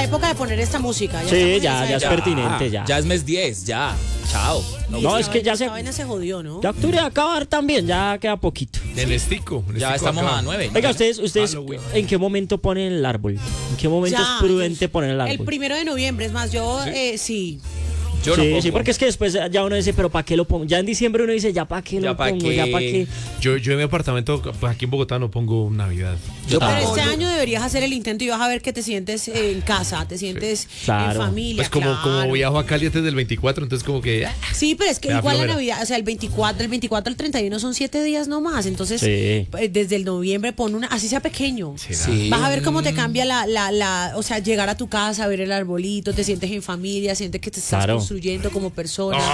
época de poner esta música. Sí, ya es pertinente, ya. Ya es mes 10, ya. Chao. No, es que ya esta vaina se jodió, ¿no? Ya octubre va a acabar también, ya queda poquito. En estico. Ya estamos a 9. Oiga, ustedes ¿en qué momento ponen el árbol? ¿En qué momento Ya, es prudente poner el árbol? El 1 de noviembre, es más, yo sí. Yo no pongo. Sí, porque es que después ya uno dice, pero ¿para qué lo pongo? Ya en diciembre uno dice, ¿ya para qué lo pongo? ¿Ya para qué? Yo en mi apartamento, pues aquí en Bogotá no pongo Navidad. Pero este año deberías hacer el intento y vas a ver que te sientes en casa, te sientes en familia. Pues como viajo a Cali antes del 24, entonces como que... Sí, pero es que igual flojera. la Navidad, o sea, del 24 al 31 son 7 días nomás. Entonces, desde el noviembre pon una, así sea pequeño. Sí. Vas a ver cómo te cambia o sea, llegar a tu casa, ver el arbolito, te sientes en familia, sientes que te estás construyendo como persona.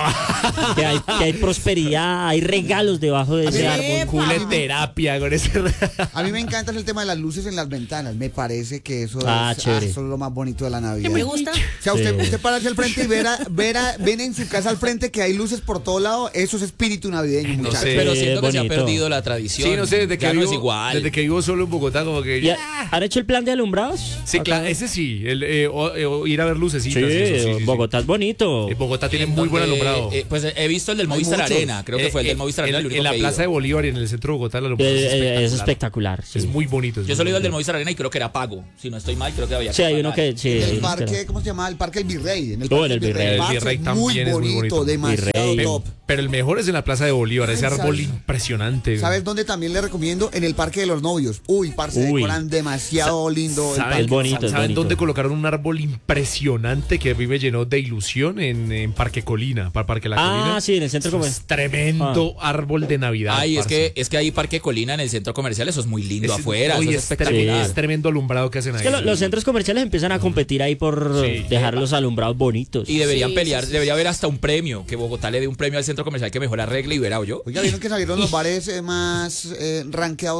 Que hay prosperidad, hay regalos debajo de ese árbol. Cule terapia con ese... A mí me encanta el tema de las luces en las ventanas. Me parece que eso chévere. eso es lo más bonito de la Navidad. ¿Qué me gusta? O sea, usted para hacia el frente y ven en su casa al frente que hay luces por todo lado. Eso es espíritu navideño, No muchachos. sé. Pero siento que se ha bonito. perdido la tradición. Sí, no sé, desde que ya no vivo, es igual. desde que vivo solo en Bogotá, como que... ¿Y ¿Han hecho el plan de alumbrados? Sí, claro, ese sí, ir a ver lucecitas. eso, sí. Bogotá es bonito. Bogotá tiene muy buen alumbrado. Pues he visto el del Movistar Arena, creo que fue el del Movistar Arena. el único En la que he Plaza de ido. Bolívar y en el centro de Bogotá el alumbrado Es espectacular. Sí. Es muy bonito. Yo solo he ido al del Movistar Arena y creo que era pago. Si no estoy mal, creo que había Sí, que hay pagar. uno que... Sí, El parque, ¿cómo se llama? El Parque El Virrey. En el en el Virrey. El Parce, Virrey muy también es muy bonito. demasiado Virrey. top. Pero el mejor es en la Plaza de Bolívar, ese árbol ¿sabes? impresionante. ¿Sabes dónde también le recomiendo? En el Parque de los Novios. Uy, parce, decoran demasiado lindo. el parque. Es bonito, ¿Saben bonito. dónde colocaron un árbol impresionante que a mí me llenó de ilusión? En Parque Colina, para Parque La Colina. Sí, en el centro comercial. Tremendo árbol de Navidad. Ay, parce. es que ahí Parque Colina en el centro comercial, eso es muy lindo afuera, Uy, eso es espectacular. Es tremendo alumbrado que hacen ahí. Es que los centros comerciales empiezan a competir ahí por dejar los alumbrados bonitos. Y deberían pelear, debería haber hasta un premio, que Bogotá le dé un premio al centro comercial que mejor arregle y verá yo. Oiga, ¿vieron que salieron los bares más rankeados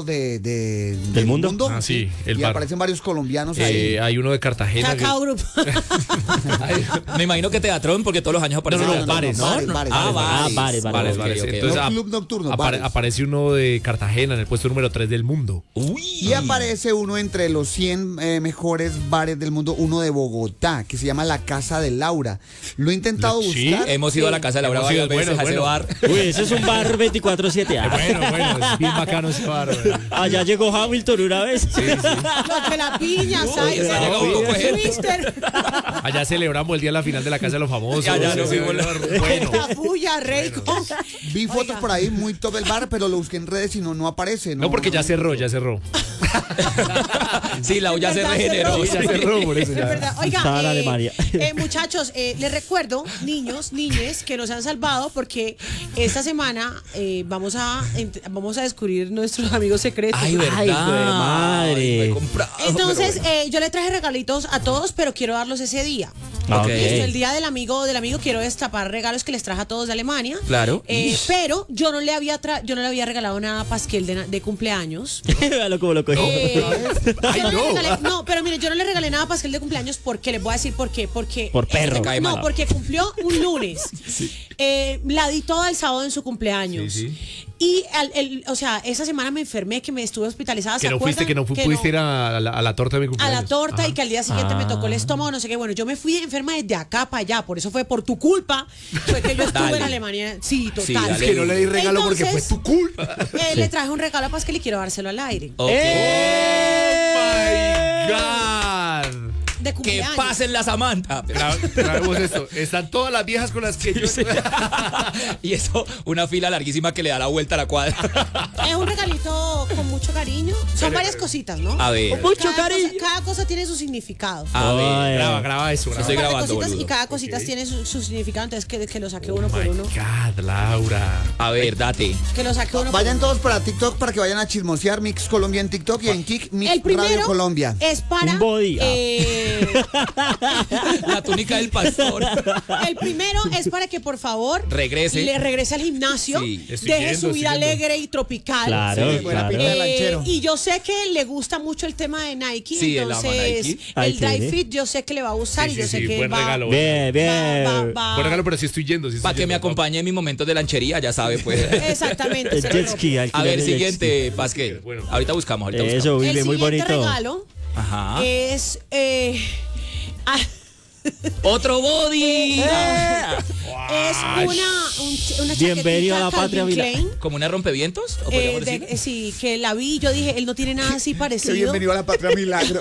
del mundo? Ah, sí, el y bar. aparecen varios colombianos ahí. Hay uno de Cartagena. Cacao Group. Me imagino que Teatrón, porque todos los años aparecen. bares. bares. Ok. Entonces No club nocturno, bares. aparece uno de Cartagena en el puesto número 3 del mundo. Y aparece uno entre los 100 mejores bares del mundo, uno de Bogotá, que se llama La Casa de Laura. Lo he intentado Sí, buscar. Hemos ido a la casa de Laura Hemos ido, varias veces a ese bueno. bar. Uy, ese es un bar 24/7. Bueno, es bien bacano ese bar. Allá llegó Hamilton una vez. Los de la piña, ¿sabes? se ha llegado un poco de gente. Twister. Allá celebramos el día de la final de la Casa de los Famosos. Allá nos fuimos Bueno. Capulla, Reiko. Vi fotos por ahí, muy top el bar, pero lo busqué en redes y no aparece. No, porque ya cerró. Sí, la olla se ¿Verdad? regeneró. Ya cerró, por eso Es ya. verdad. Oiga, Estaba la Alemania. muchachos, les recuerdo, niños, niñes, que nos han salvado porque esta semana vamos a descubrir nuestros amigos secretos. Ay, verdad. Ay, güey, madre. Lo he comprado, Entonces, pero yo le traje regalitos a todos, pero quiero darlos ese día. Ok. Listo, el día del amigo quiero destapar regalos que les traje a todos de Alemania. Claro. Pero yo no le había regalado nada a Pasquel de cumpleaños. Véalo cómo lo cogió. No, pero mire, yo no le regalé nada a Pasquel de cumpleaños porque les voy a decir por qué. Porque Por perro. cae mal. No, porque cumplió un lunes. La di toda el sábado en su cumpleaños. Sí. Y o sea, esa semana me enfermé, que me estuve hospitalizada. Que no pudiste ir a la torta de mi a cumpleaños. la torta y que al día siguiente me tocó el estómago, no sé qué. Bueno, yo me fui enferma desde acá para allá, por eso fue por tu culpa. Fue que yo estuve Dale. en Alemania. Sí, Sí, total. dale. Que no le di regalo porque fue Entonces, tu culpa. Le traje un regalo a Pascal y quiero dárselo al aire. Ok. ¡Oh, my God! De Que cumpleaños. pasen la Samantha. Traemos esto. Están todas las viejas con las que yo... Y eso, una fila larguísima que le da la vuelta a la cuadra. Es un regalito con mucho cariño. Son varias cositas, ¿no? A ver. Mucho cariño. Cada cosa tiene su significado. A ver. Graba eso. Estoy Un par de grabando, cositas boludo. y cada cosita tiene su significado, entonces que lo saque Oh uno por my uno. God, Laura. A ver, date. Que lo saque uno Vayan todos para TikTok para que vayan a chismosear Mix Colombia en TikTok y en Kik Mix El primero Radio Colombia. es para Un body. La túnica del pastor. el primero es para que por favor Regrese. le regrese al gimnasio, Sí, deje su vida alegre y tropical. Claro, Sí, buena claro. pinta de lanchero. Y yo sé que le gusta mucho el tema de Nike, Sí, él ama entonces Nike. Ahí el Dry tiene. Fit yo sé que le va a gustar y yo sé que buen va, regalo. Bien, bien. Buen regalo, pero sí estoy yendo. Para que me acompañe en mis momentos de lanchería, ya sabe, pues. exactamente. El se jet lo- ski. A alquiler ver, de jet siguiente, Pasquel. Bueno. Ahorita buscamos, ahorita Eso, buscamos. muy El bien, muy siguiente bonito. regalo Ajá. es ¡Otro body! Es una Bienvenido a la chaquetica patria, Calvin mira. Klein. ¿Como una rompevientos? ¿O podríamos decir? Sí, que la vi, yo dije, él no tiene nada así Qué parecido. bienvenido a la patria milagro.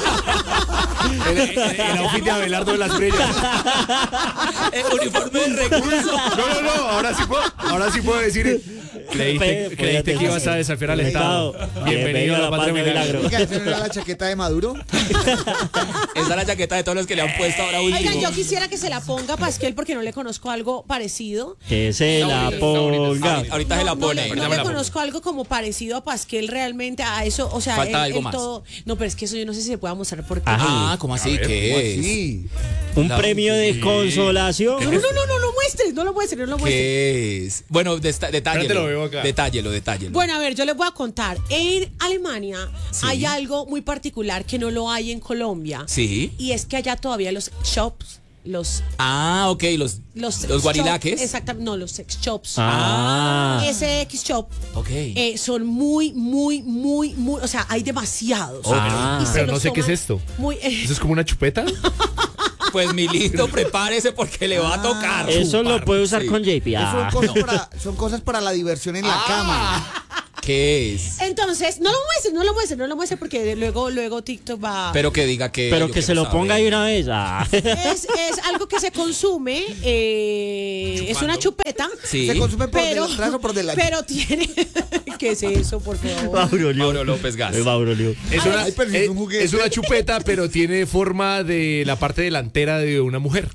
El outfit de Abelardo de las Estrellas. El uniforme de recursos. No, ahora sí puedo decir. Creíste que ibas a desafiar al Estado. Bienvenido a la patria milagro. Oiga, ¿esa no era la chaqueta de Maduro? Esa es la chaqueta de todos los que le han puesto ahora último. Oigan, yo quisiera que se la ponga Pasquel porque no le conozco algo parecido. Que se la ponga. Ahorita se la pone. No le conozco algo como parecido a Pasquel realmente a eso, o sea, Falta algo más. todo. No, pero es que eso yo no sé si se pueda mostrar porque. Ah, ¿cómo así? ¿Qué es? Sí. Un premio de consolación. No lo muestres, no lo muestres. ¿Qué es? Bueno, detállelo. lo veo acá. Detállelo. Bueno, a ver, yo les voy a contar. En Alemania Sí. hay algo muy particular que no lo hay en Colombia. Sí. Y es que allá todavía los shops, los Ah, ok, los guarilaques. Exactamente, no, los sex shops. Ah. SX Shop Ok. son muy, o sea, hay demasiados. Ah. Y se Pero los no sé qué es toman esto. Muy, ¿Eso es como una chupeta? Pues mi lindo, prepárese porque le va a tocar. Eso lo puede usar Sí. con JP. Ah. Son cosas para la diversión en la cama. ¿Qué es? Entonces, no lo muestres porque luego TikTok va. Pero que diga que. Pero yo que se quiero lo ponga saber. ahí una vez. Ah. Es algo que se consume, es una chupeta, Sí. ¿Se consume por pero, detrás o por delante? pero tiene. ¿Qué es eso, por favor? Mauro López Gas. Maurolio. Ay, pero es un juguete. Es una chupeta, pero tiene forma de la parte delantera de una mujer.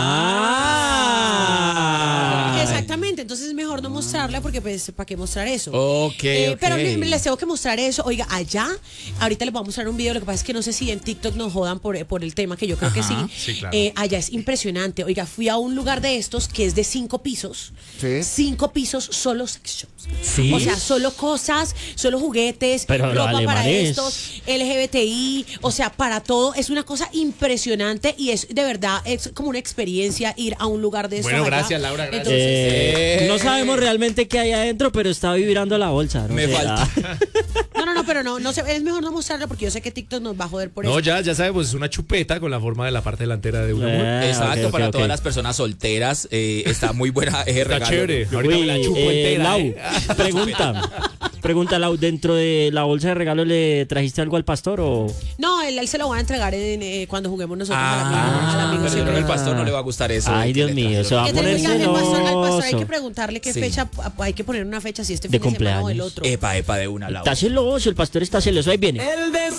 Ah. Exactamente, entonces es mejor no mostrarla porque pues ¿para qué mostrar eso? Ok. Pero les tengo que mostrar eso. Oiga, allá, ahorita les voy a mostrar un video, lo que pasa es que no sé si en TikTok nos jodan por el tema, que yo creo que sí. Sí, claro. Allá es impresionante. Oiga, fui a un lugar de estos que es de 5 pisos. Sí. 5 pisos, solo sex shops. Sí. O sea, solo cosas, solo juguetes, Pero los ropa para alemanes. estos, LGBTI, o sea, para todo. Es una cosa impresionante y es de verdad, es como una experiencia ir a un lugar de estos. Bueno, allá. gracias, Laura, gracias. Entonces, No sabemos realmente qué hay adentro, pero está vibrando la bolsa. No Me sé, falta. pero no sé, es mejor no mostrarlo porque yo sé que TikTok nos va a joder por No, eso. ya sabemos, es una chupeta con la forma de la parte delantera de una mujer. Exacto, ok, para ok, todas ok. las personas solteras está muy buena ese Está regalo. chévere. Ahorita me la chupo entera. Lau, pregunta, Lau, ¿dentro de la bolsa de regalo le trajiste algo al pastor o...? No, él se lo va a entregar cuando juguemos nosotros al amigo Pero yo creo que secreto. el pastor no le va a gustar eso. Ay, que Dios le mío, trajeron. se va a ¿Qué poner tenemos que hacer, pastor? Al pastor hay que celoso. preguntarle qué Sí. fecha, hay que poner una fecha si este De fin de semana o el cumpleaños. otro. Epa, de una, Laura. Está celoso, el pastor está celoso, ahí viene.